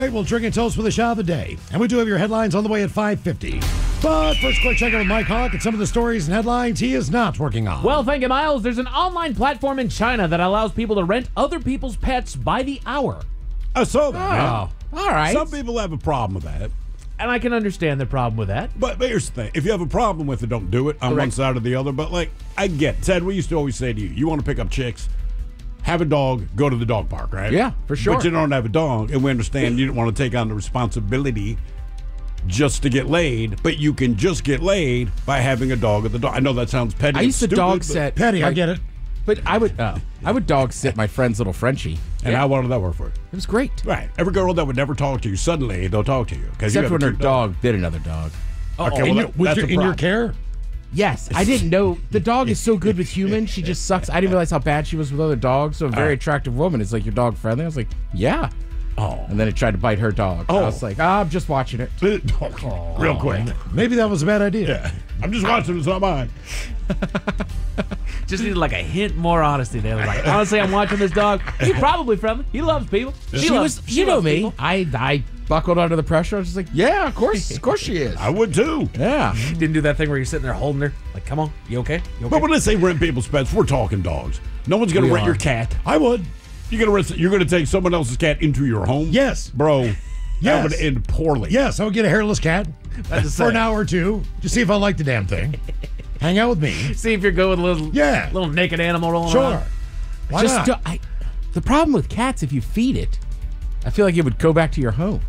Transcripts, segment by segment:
We'll drink and toast with a shot of the day. And we do have your headlines on the way at 5:50. But first, quick check in with Mike Hawk and some of the stories and headlines he is not working on. Well, thank you, Miles. There's an online platform in China that allows people to rent other people's pets by the hour. I saw that. Oh, all right. Some people have a problem with that. And I can understand the problem with that. But here's the thing. If you have a problem with it, don't do it on one side or the other. But, I get it. Ted, we used to always say to you, you want to pick up chicks, have a dog, go to the dog park, right? Yeah, for sure. But you don't have a dog, and we understand you don't want to take on the responsibility just to get laid, but you can just get laid by having a dog at the dog. I know that sounds petty. I used to dog sit. Petty, I get it. But I would dog sit my friend's little Frenchie. And how well did that work for you? It was great. Right. Every girl that would never talk to you, suddenly they'll talk to you. Except when her dog bit another dog. Okay, well, in your care? Yes, I didn't know. The dog is so good with humans. She just sucks. I didn't realize how bad she was with other dogs. So a very attractive woman is like, your dog friendly? I was like, yeah. Oh. And then it tried to bite her dog. I was like, I'm just watching it. Real quick. Maybe that was a bad idea. Yeah. I'm just watching. It's not mine. Just needed like a hint more honesty there. Like, honestly, I'm watching this dog. He's probably friendly. He loves people. You know me. I buckled under the pressure. I was just like, yeah, of course she is. I would too. Yeah. Didn't do that thing where you're sitting there holding her. Like, come on, you okay? You okay? But when I say rent people's pets, we're talking dogs. No one's going to rent your cat. I would. You're going to take someone else's cat into your home? Yes. Bro, Yes. that would end poorly. Yes, I would get a hairless cat for an hour or two. Just see if I like the damn thing. Hang out with me. See if you're good with a little naked animal rolling around. Sure. Why not? The problem with cats, if you feed it, I feel like it would go back to your home.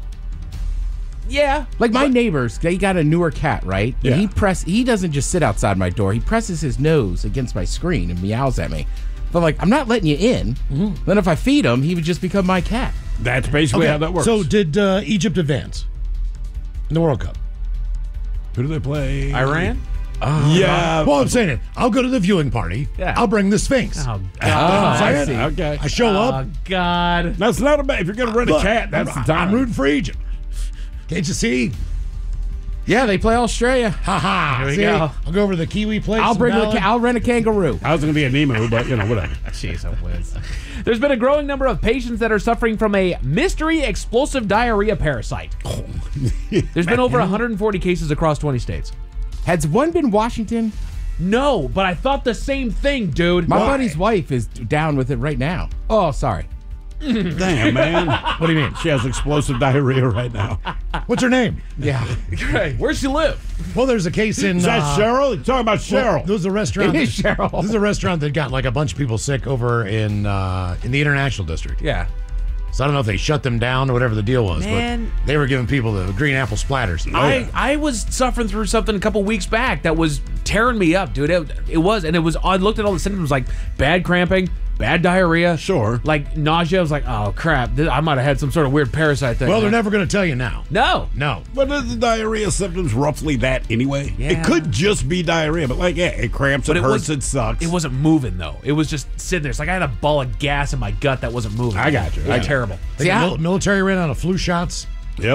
Yeah. Like my neighbors, they got a newer cat, right? Yeah. And he doesn't just sit outside my door. He presses his nose against my screen and meows at me. But I'm like, I'm not letting you in. Mm-hmm. Then if I feed him, he would just become my cat. That's basically how that works. So did Egypt advance in the World Cup? Who do they play? Iran? Yeah. Well, I'm saying it. I'll go to the viewing party. Yeah. I'll bring the Sphinx. Oh, God. I see. Okay. I show up. Oh, God. That's not a bad. If you're going to rent a cat, that's the time. I'm rooting for Egypt. Can't you see? Yeah, they play Australia. Ha ha. Here we See? go. I'll go over to the Kiwi place. I'll rent a kangaroo. I was going to be a Nemo, but whatever. Jeez, I'm whiz. There's been a growing number of patients that are suffering from a mystery explosive diarrhea parasite. There's been over 140 cases across 20 states. Has one been Washington? No, but I thought the same thing, dude. My buddy's wife is down with it right now. Oh, sorry. Damn, man. What do you mean? She has explosive diarrhea right now. What's her name? Yeah. Great. Where's she live? Well, there's a case in. Is that Cheryl? You're talking about Cheryl. Well, there's a restaurant. It is Cheryl. This is a restaurant that got like a bunch of people sick over in the International District. Yeah. So I don't know if they shut them down or whatever the deal was, Man. but they were giving people the green apple splatters. I was suffering through something a couple weeks back that was tearing me up, dude. It was. I looked at all the symptoms like bad cramping, bad diarrhea. Sure. Like nausea. I was like, oh, crap. I might have had some sort of weird parasite thing. Well, they're never going to tell you now. No. No. But is the diarrhea symptoms roughly that anyway? Yeah. It could just be diarrhea, but it cramps, it hurts, it sucks. It wasn't moving, though. It was just sitting there. It's like I had a ball of gas in my gut that wasn't moving. I got you. It was terrible. The military ran out of flu shots. Yep.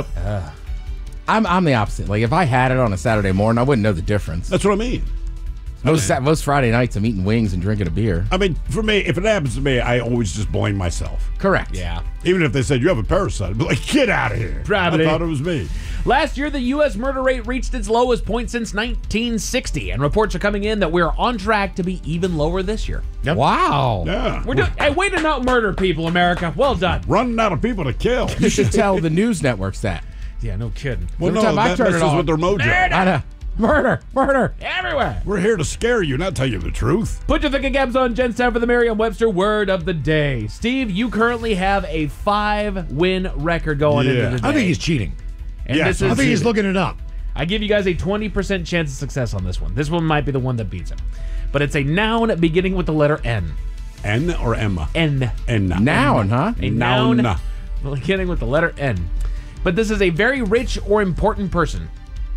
I'm the opposite. Like if I had it on a Saturday morning, I wouldn't know the difference. That's what I mean. Most Friday nights, I'm eating wings and drinking a beer. I mean, for me, if it happens to me, I always just blame myself. Correct. Yeah. Even if they said, you have a parasite, I'd be like, get out of here. Gravity. I thought it was me. Last year, the U.S. murder rate reached its lowest point since 1960, and reports are coming in that we're on track to be even lower this year. Yep. Wow. Yeah. Hey, way to not murder people, America. Well done. Running out of people to kill. You should tell the news networks that. Yeah, no kidding. Well, Every no, time I that turn it messes on. with their mojo. I know. Murder. Everywhere. We're here to scare you, not tell you the truth. Put your thinking caps on. Jen's time for the Merriam-Webster word of the day. Steve, you currently have a 5-win record going into the day. I think he's cheating. And Yeah, this I I is, think he's looking it up. I give you guys a 20% chance of success on this one. This one might be the one that beats him. But it's a noun beginning with the letter N. N or Emma? N. N. Noun, huh? A noun beginning with the letter N. But this is a very rich or important person.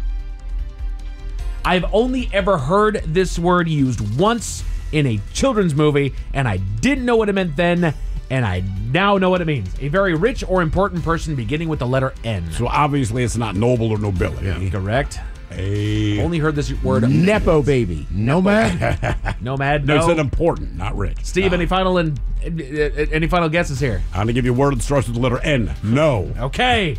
I've only ever heard this word used once in a children's movie, and I didn't know what it meant then, and I now know what it means. A very rich or important person beginning with the letter N. So obviously it's not noble or nobility. Correct. Only heard this word. Nepo baby. Nomad? Nomad. No, No. he said important, not rich. Steve, any final guesses here? I'm going to give you a word that starts with the letter N. No. Okay.